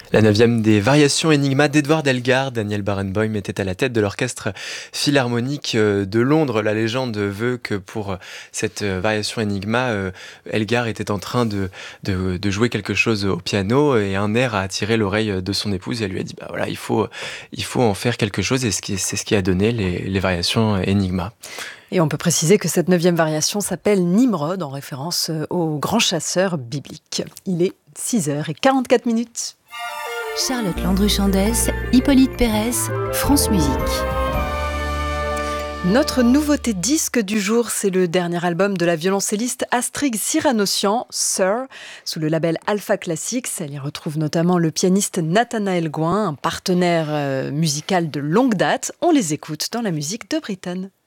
La 9e des variations Enigma d'Edward Elgar. Daniel Barenboim était à la tête de l'orchestre philharmonique de Londres. La légende veut que pour cette variation Enigma, Elgar était en train de jouer quelque chose au piano et un air a attiré l'oreille de son épouse et elle lui a dit voilà, il faut en faire quelque chose et c'est ce qui a donné les variations Enigma. Et on peut préciser que cette 9e variation s'appelle Nimrod, en référence au grand chasseur biblique. Il est 6h44. Charlotte Landru-Chandès, Hippolyte Pérez, France Musique. Notre nouveauté disque du jour, c'est le dernier album de la violoncelliste Astrid Siranossian, Sir, sous le label Alpha Classics. Elle y retrouve notamment le pianiste Nathanaël Gouin, un partenaire musical de longue date. On les écoute dans la musique de Britten.